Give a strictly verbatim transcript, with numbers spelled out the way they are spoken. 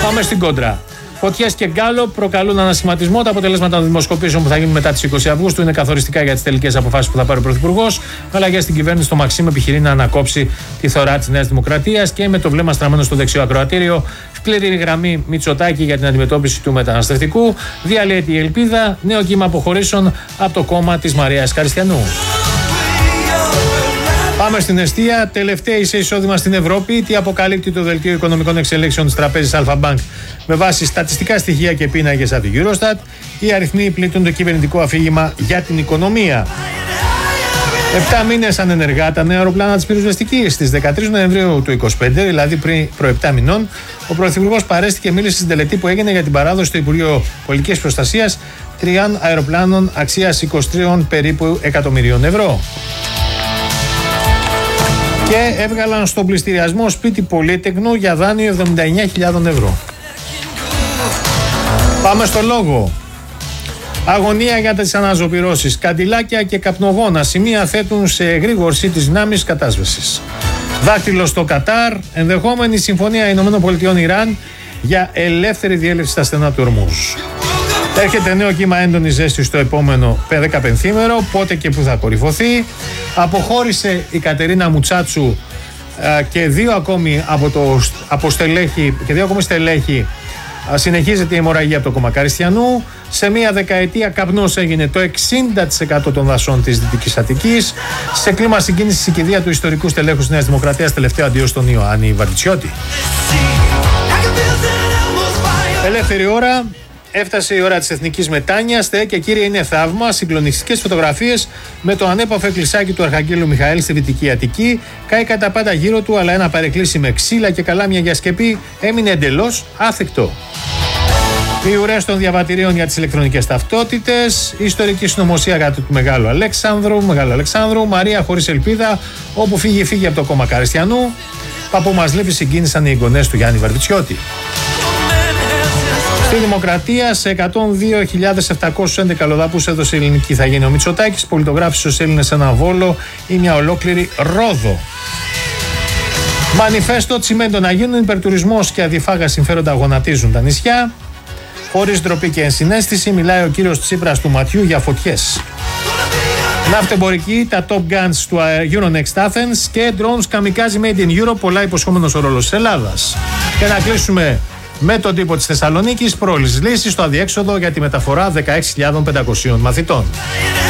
Πάμε στην κόντρα. Φωτιές και γκάλο προκαλούν ανασχηματισμό. Τα αποτελέσματα των δημοσκοπήσεων που θα γίνουν μετά τις είκοσι Αυγούστου είναι καθοριστικά για τις τελικές αποφάσεις που θα πάρει ο Πρωθυπουργός. Με αλλαγές στην κυβέρνηση, το Μαξίμ επιχειρεί να ανακόψει τη θωρά της Νέας Δημοκρατίας και με το βλέμμα στραμμένο στο δεξιό ακροατήριο. Σκληρή γραμμή Μητσοτάκη για την αντιμετώπιση του μεταναστευτικού. Διαλύεται η ελπίδα. Νέο κύμα αποχωρήσεων από το κόμμα της Μαρίας Καριστιανού. Πάμε στην εστία. Τελευταίοι σε εισόδημα στην Ευρώπη. Τι αποκαλύπτει το Δελτίο Οικονομικών Εξελίξεων της Τραπέζης Αλφα Μπάνκ με βάση στατιστικά στοιχεία και πίνακες από την Eurostat. Οι αριθμοί πλήττουν το κυβερνητικό αφήγημα για την οικονομία. Επτά μήνες ανενεργά τα νέα αεροπλάνα της πυροσβεστικής. Στις δεκατρείς Νοεμβρίου του είκοσι πέντε, δηλαδή πριν προ επτά μηνών, ο Πρωθυπουργός παρέστηκε και μίλησε στην τελετή που έγινε για την παράδοση στο Υπουργείο Πολιτικής Προστασίας τριών αεροπλάνων αξίας είκοσι τρία περίπου εκατομμυρίων ευρώ. Και έβγαλαν στον πληστηριασμό σπίτι πολύτεκνο για δάνειο εβδομήντα εννέα χιλιάδες ευρώ. Πάμε στο λόγο. Αγωνία για τις αναζωπυρώσεις. Καντιλάκια και καπνογόνα σημεία θέτουν σε εγρήγορση της δυνάμεις κατάσβεσης. Δάκτυλο στο Κατάρ. Ενδεχόμενη συμφωνία ΗΠΑ-Ιράν για ελεύθερη διέλευση στα στενά του Ορμούζ. Έρχεται νέο κύμα έντονη ζέστη στο επόμενο δεκαπενθήμερο, πότε και που θα κορυφωθεί. Αποχώρησε η Κατερίνα Μουτσάτσου και δύο ακόμη από το από στελέχη, και δύο ακόμη στελέχη. Συνεχίζεται η αιμορραγία από το κόμμα Καριστιανού. Σε μία δεκαετία καπνός έγινε το εξήντα τοις εκατό των δασών της Δυτικής Αττικής. Σε κλίμα συγκίνησης η κηδεία του ιστορικού στελέχους της Νέας Δημοκρατίας, τελευταίο αντίο στον Ιωάννη Βαρβιτσιώτη. Ελεύθερη ώρα. Έφτασε η ώρα της εθνικής μετάνοιας. Θεέ και κύριε, είναι θαύμα. Συγκλονιστικές φωτογραφίες με το ανέπαφο εκκλησάκι του Αρχαγγέλου Μιχαήλ στη Δυτική Αττική. Κάει κατά πάντα γύρω του, αλλά ένα παρεκκλήσι με ξύλα και καλάμια για σκεπή έμεινε εντελώς άθικτο. Οι ουρές των διαβατηρίων για τις ηλεκτρονικές ταυτότητες. Η ιστορική συνωμοσία κατά του Μεγάλου Αλέξανδρου. Μεγάλου Αλεξάνδρου. Μαρία χωρίς ελπίδα. Όπου φύγει, φύγει από το κόμμα Καριστιανού. Παππού μας λείπει, συγκίνησαν οι εγγονές του Γιάννη Βαρβιτσιώτη. Στη Δημοκρατία, σε εκατόν δύο χιλιάδες επτακόσιους έντεκα λοδαπούς έδωσε η ελληνική ηθαγένεια ο Μητσοτάκης. Πολιτογράφησε στους Έλληνες ένα Βόλο ή μια ολόκληρη Ρόδο. Μανιφέστο τσιμέντο να γίνουν, υπερτουρισμός και αδιφάγα συμφέροντα γονατίζουν τα νησιά. Χωρίς ντροπή και ενσυναίσθηση, μιλάει ο κύριος Τσίπρας του ματιού για φωτιές. Ναυτεμπορική, τα Top Guns του Euronext Athens και drones kamikaze made in Europe, πολλά υποσχόμενος ο ρόλος της Ελλάδας. Και να κλείσουμε με τον τύπο της Θεσσαλονίκης, πρόλης λύση στο αδιέξοδο για τη μεταφορά δεκαέξι χιλιάδες πεντακόσιων μαθητών.